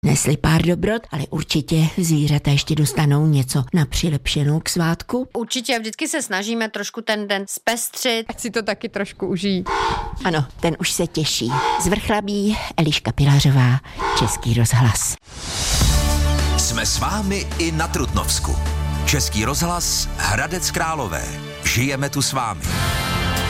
nesli pár dobrot, ale určitě zvířata ještě dostanou něco na přilepšenou k svátku. Určitě, vždycky se snažíme trošku ten den zpestřit. Ať si to taky trošku užijí. Ano, ten už se těší. Z Vrchlabí Eliška Pilařová, Český rozhlas. Jsme s vámi i na Trutnovsku. Český rozhlas Hradec Králové. Žijeme tu s vámi.